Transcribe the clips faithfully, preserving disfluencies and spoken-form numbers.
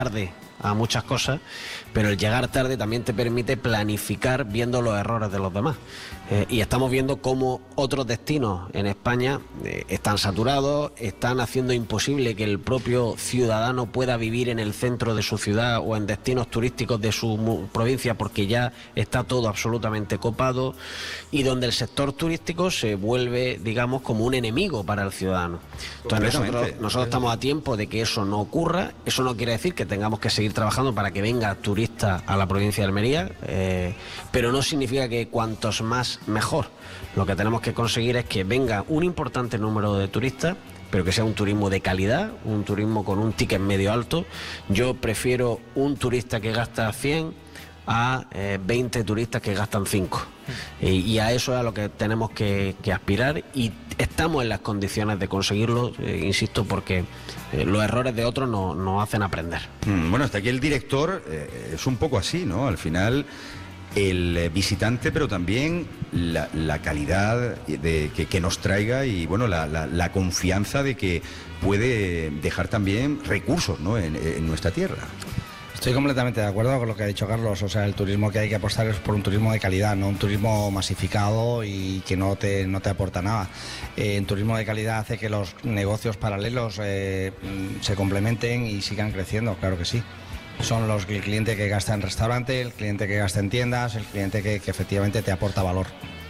tarde a muchas cosas, pero el llegar tarde también te permite planificar viendo los errores de los demás. Eh, y estamos viendo cómo otros destinos en España eh, están saturados, están haciendo imposible que el propio ciudadano pueda vivir en el centro de su ciudad o en destinos turísticos de su provincia, porque ya está todo absolutamente copado, y donde el sector turístico se vuelve, digamos, como un enemigo para el ciudadano. Entonces nosotros, nosotros estamos a tiempo de que eso no ocurra. Eso no quiere decir que tengamos que seguir trabajando para que venga turistas a la provincia de Almería, eh, pero no significa que cuantos más mejor. Lo que tenemos que conseguir es que venga un importante número de turistas, pero que sea un turismo de calidad, un turismo con un ticket medio alto. Yo prefiero un turista que gasta cien a eh, veinte turistas que gastan cinco. Y, y a eso es a lo que tenemos que, que aspirar, y estamos en las condiciones de conseguirlo, eh, insisto, porque eh, los errores de otros nos no hacen aprender. Mm, bueno, hasta aquí el director eh, es un poco así, ¿no? Al final, el eh, visitante, pero también la, la calidad de, que, que nos traiga, y bueno, la, la, la confianza de que puede dejar también recursos, ¿no? en, en nuestra tierra. Estoy completamente de acuerdo con lo que ha dicho Carlos. O sea, el turismo que hay que apostar es por un turismo de calidad, no un turismo masificado y que no te, no te aporta nada. Eh, un turismo de calidad hace que los negocios paralelos eh, se complementen y sigan creciendo, claro que sí. Son los, el cliente que gasta en restaurante, el cliente que gasta en tiendas, el cliente que, que efectivamente te aporta valor.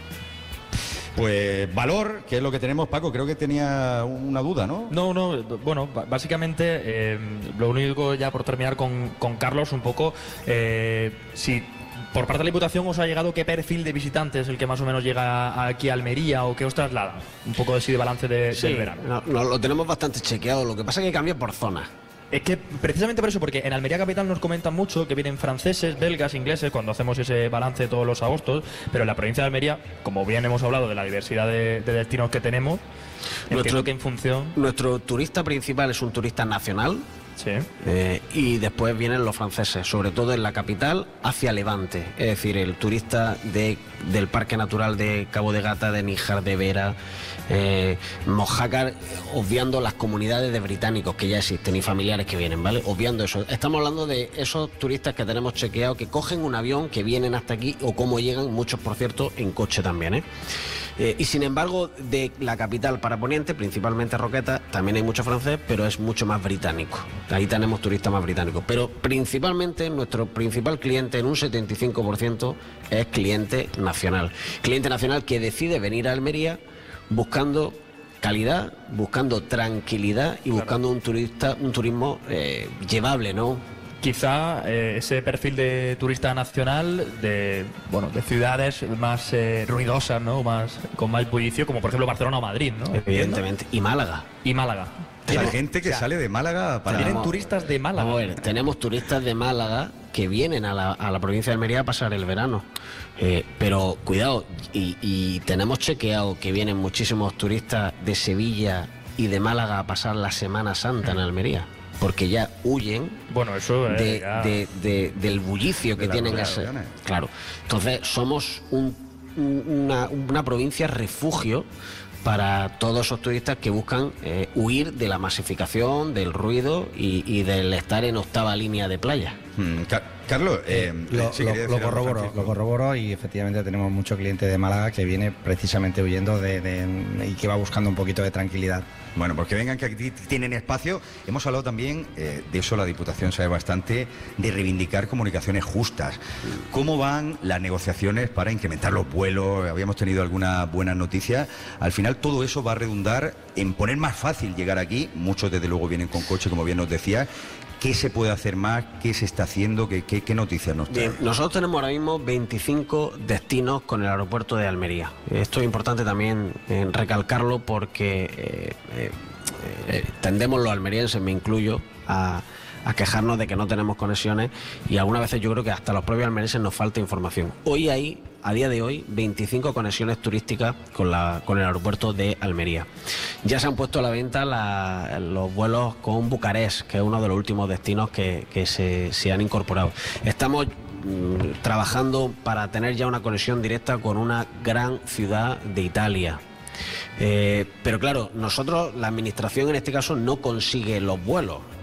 Pues valor, que es lo que tenemos. Paco, creo que tenía una duda, ¿no? No, no, bueno, básicamente eh, lo único, ya por terminar con, con Carlos, un poco, eh, si por parte de la Diputación os ha llegado qué perfil de visitantes el que más o menos llega aquí a Almería, o qué os traslada, un poco así de balance de, sí, del verano. No, no, lo tenemos bastante chequeado, lo que pasa es que cambia por zonas. Es que precisamente por eso, porque en Almería Capital nos comentan mucho que vienen franceses, belgas, ingleses, cuando hacemos ese balance todos los agostos, pero en la provincia de Almería, como bien hemos hablado de la diversidad de, de destinos que tenemos, entiendo que en función... Nuestro turista principal es un turista nacional. Sí. Eh, y después vienen los franceses, sobre todo en la capital, hacia Levante. Es decir, el turista de, del Parque Natural de Cabo de Gata, de Níjar de Vera, eh, Mojácar, obviando las comunidades de británicos que ya existen y familiares que vienen, ¿vale? Obviando eso. Estamos hablando de esos turistas que tenemos chequeados, que cogen un avión, que vienen hasta aquí, o cómo llegan, muchos por cierto, en coche también, ¿eh? Eh, y sin embargo, de la capital para Poniente, principalmente Roqueta, también hay mucho francés, pero es mucho más británico. Ahí tenemos turistas más británicos. Pero principalmente nuestro principal cliente, en un setenta y cinco por ciento, es cliente nacional. Cliente nacional que decide venir a Almería buscando calidad, buscando tranquilidad y buscando un turista, un turismo eh, llevable, ¿no? Quizá eh, ese perfil de turista nacional de bueno de ciudades más eh, ruidosas, ¿no? Más con más bullicio, como por ejemplo Barcelona o Madrid, ¿no? Evidentemente. Y Málaga. Y Málaga. La gente que o sea, sale de Málaga para... Vienen turistas de Málaga. Vamos a ver, tenemos turistas de Málaga que vienen a la, a la provincia de Almería a pasar el verano. Eh, pero cuidado, y, y tenemos chequeado que vienen muchísimos turistas de Sevilla y de Málaga a pasar la Semana Santa en Almería, porque ya huyen bueno, eso, eh, de, ya... de, de, del bullicio que de tienen ese, claro. Entonces somos un, una, una provincia refugio para todos esos turistas que buscan eh, huir de la masificación, del ruido y, y del estar en octava línea de playa. Mm, Car Carlos, eh, lo, sí, lo, lo, corroboro, lo corroboro y efectivamente tenemos mucho cliente de Málaga que viene precisamente huyendo de, de, y que va buscando un poquito de tranquilidad. Bueno, porque vengan, que aquí tienen espacio. Hemos hablado también, eh, de eso la Diputación sabe bastante, de reivindicar comunicaciones justas. ¿Cómo van las negociaciones para incrementar los vuelos? Habíamos tenido alguna buena noticia. Al final todo eso va a redundar en poner más fácil llegar aquí. Muchos desde luego vienen con coche, como bien nos decía. ¿Qué se puede hacer más? ¿Qué se está haciendo? ¿Qué, qué, qué noticias nos trae? Bien, nosotros tenemos ahora mismo veinticinco destinos con el aeropuerto de Almería. Esto es importante también eh, recalcarlo porque eh, eh, eh, tendemos los almerienses, me incluyo, a, a quejarnos de que no tenemos conexiones, y algunas veces yo creo que hasta los propios almerienses nos falta información. Hoy hay, a día de hoy, veinticinco conexiones turísticas con, la, con el aeropuerto de Almería. Ya se han puesto a la venta la, los vuelos con Bucarest, que es uno de los últimos destinos que, que se, se han incorporado. Estamos mmm, trabajando para tener ya una conexión directa con una gran ciudad de Italia. Eh, pero claro, nosotros, la administración en este caso, no consigue los vuelos.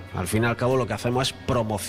Al fin y al cabo lo que hacemos es promocionar